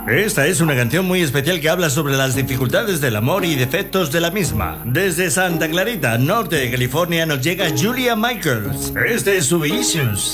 Esta es una canción muy especial que habla sobre las dificultades del amor y defectos de la misma. Desde Santa Clarita, norte de California, nos llega Julia Michaels. Este es su Issues.